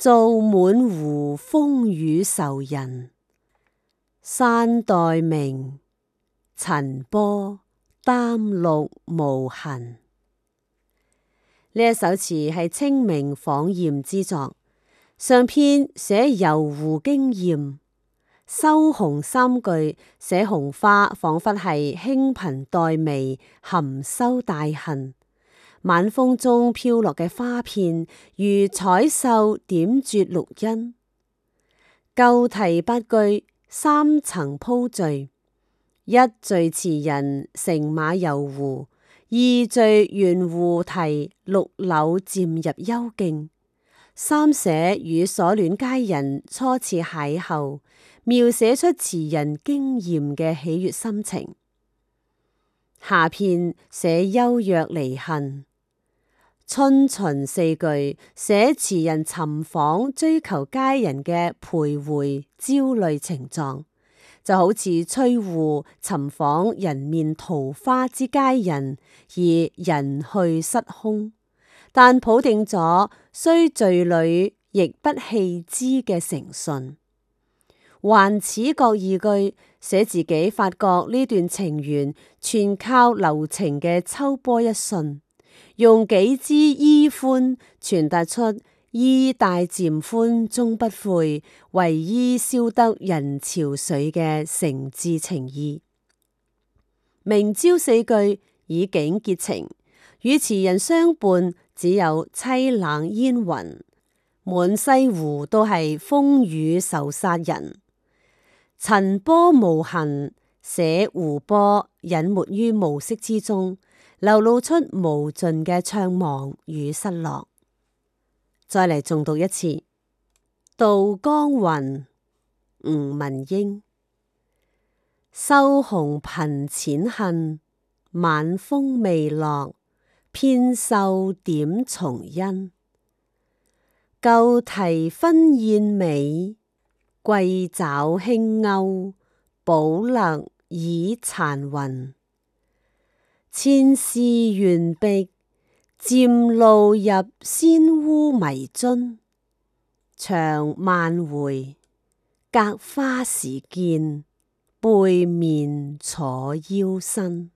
造滿湖風雨愁人，山代明，陳波擔綠無痕。呢一首詞係清明訪艷之作，上篇寫遊湖經驗，收紅三句寫紅花，仿佛係輕頻黛眉，含羞帶恨。晚風中飄落嘅花片，如彩繡點綴綠蔭。舊題八句，三層鋪敘：一敘詞人乘馬遊湖，二敘沿湖堤綠柳漸入幽徑，三寫與所戀佳人初次邂逅，描寫出詞人驚艷嘅喜悅心情。下片寫幽約離恨。春巡四句寫詞人尋訪追求佳人嘅徘徊焦慮情狀，就好似吹戶尋訪人面桃花之佳人而人去失空，但抱定咗雖聚侶亦不棄之嘅誠信。還此各二句寫自己發覺呢段情緣全靠留情嘅秋波一瞬，用幾支衣歡傳達出衣帶漸寬終不悔，為伊消得人潮水嘅誠摯情意。明朝四句以景結情，與詞人相伴只有凄冷煙雲，滿西湖都係風雨愁殺人。陳波無痕，寫湖波隱沒於暮色之中，流露出無盡嘅悵惘與失落。再嚟重讀一次。渡江雲，吳文英。收紅頻淺恨，晚風未落，偏瘦點重恩。舊題紛燕尾，桂爪輕勾，寶勒倚殘雲。前事懸壁，漸露入仙烏迷津。長萬回，隔花時見，背面楚腰身。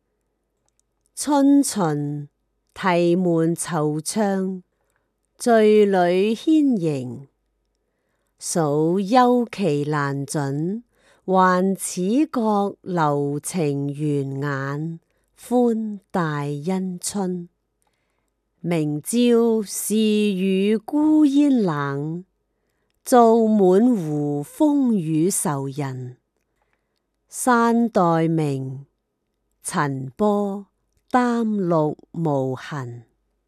春巡，題門惆悵，醉裏牽迎。數幽期難準，還此覺留情緣眼，寬大因春。明朝是與孤煙冷，造滿湖風雨愁人。山代明，陳波擔綠無痕。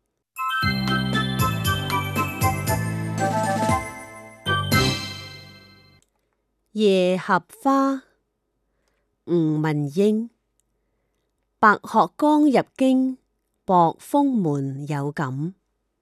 夜合花，吳文英。白鶴江入京，薄風門有感。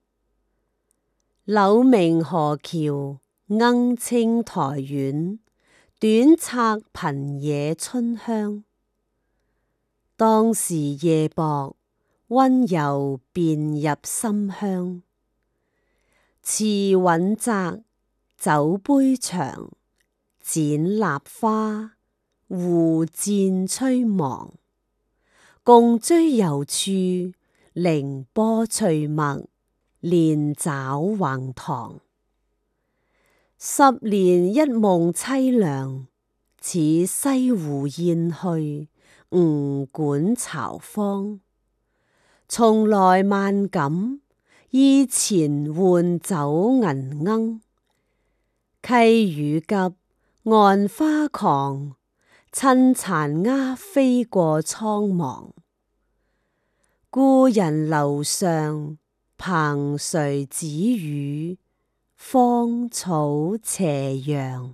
柳明河橋，鶯青台遠，短策貧野春香。當時夜薄，溫柔便入心鄉。詞韻窄，酒杯長，剪蠟花，湖漸吹茫。共追遊處，凌波翠墨，連爪橫塘。10年一夢淒涼，似西湖燕去，吳館巢芳。從來萬感，意前換酒銀罌。溪雨急，岸花狂，趁殘鴉飛過蒼茫。故人樓上，蓬垂紫雨，芳草斜陽。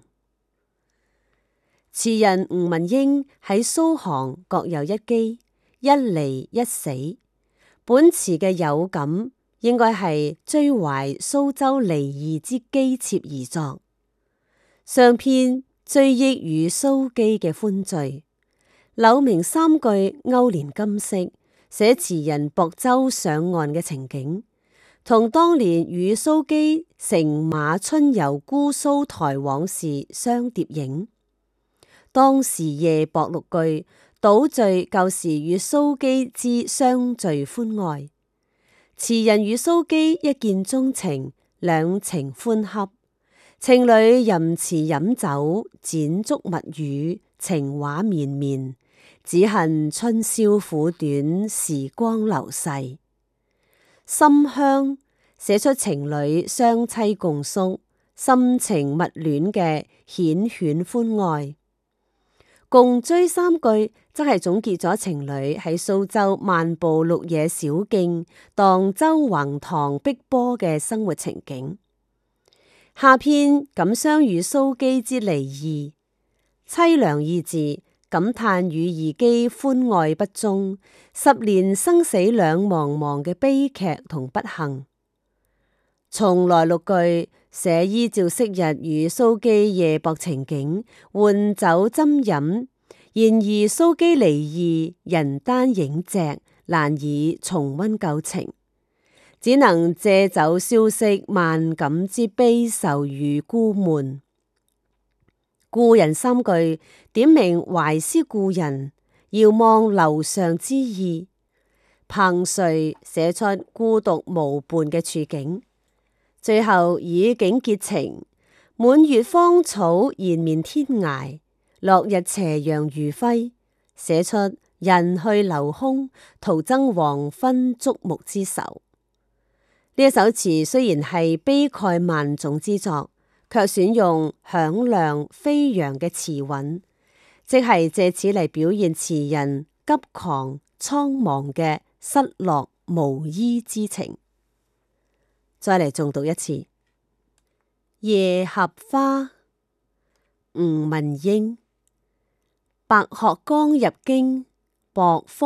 詞人吳文英喺蘇杭各有一機，一離一死。本詞嘅有感應該係追懷蘇州離異之機切而作。上篇追憶與蘇羈嘅歡聚，柳明三句勾連今昔，寫詞人泊舟上岸嘅情景。 同當年與蘇基乘馬春遊姑蘇台往時相疊影。當時夜泊綠句，倒敘舊時與蘇基之相聚歡愛。詞人與蘇基一見鍾情，兩情歡洽，情侶吟詞飲酒，剪燭密語，情話綿綿，只恨春宵苦短，時光流逝。心香寫出情侶雙棲共宿、心情密戀嘅繾綣歡愛。共追三句則係總結咗情侶喺蘇州漫步綠野小徑、蕩舟橫塘碧波嘅生活情景。下篇感傷與蘇基之離異，淒涼二字感嘆與二姬歡愛不忠、10年生死兩茫茫嘅悲劇同不幸。從來綠句寫依照昔日與蘇基夜泊情景，換酒斟飲。然而蘇基離異，人單影隻，難以重溫舊情，只能借酒消息萬感之悲愁與孤悶。故人三句點明懷思故人、遙望樓上之意，彭帥寫出孤獨無伴嘅處境。最後以景結情，滿月芳草延綿天涯，落日斜陽餘暉，寫出人去樓空，徒增黃昏觸目之愁。呢一首詞雖然係悲慨萬種之作，卻選用響亮飛揚嘅詞韻，即係借此嚟表現詞人急狂蒼茫嘅失落無依之情。再嚟重讀一次。夜合花，吳文英。白鶴剛入京，薄風